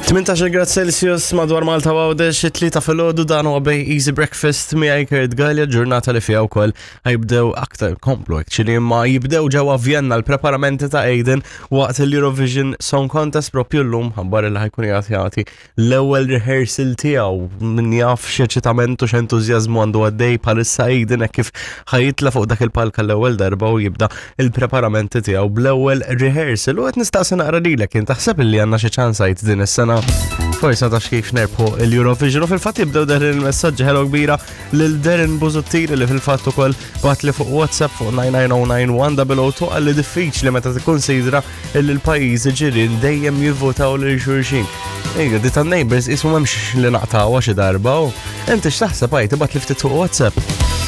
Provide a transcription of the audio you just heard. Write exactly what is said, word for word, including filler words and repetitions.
tmintax grad Celsius madwar Malta Għawdex, it-tlieta filgħodu dan huwa bej Easy Breakfast miegħi Kurt Gallia, ġurnata li fiha wkoll ħajbdew aktar komplu actually imma jibdew ġewwa Vienna l-preparamenti ta' Aiden waqt il-Eurovision Song Contest propju llum ħabbar li ħajkun jagħti jagħti l-ewwel rehearsal tiegħu min jaf x'eċitament u x'entużjażmu għandu għaddej bħalissa Aiden hekk kif ħajitla fuq dak il-palka l-ewwel darba u jibda il-preparamenti tiegħu bl-ewwel rehearsal u qed nistaqsi naqra lilek kien taħseb illi għandna xi ċansajt din is-sena forsi tax kif nerbħu l-Eurovision u fil-fatt jibdew dar il-messaġġi ħelu kbira lil Darren Busuttil li fil-fatt ukoll bat li fuq WhatsApp fuq nine nine zero nine one zero zero two għalli diffiċli meta tikkunsidra li l-pajjiżi ġirien dejjem jivvotaw lil xulxin. Ejja, di tan-neighbors ismu m'hemmx li naqtawha xi darba u inti x'taħseb għajt ibgħat li ftit fuq WhatsApp.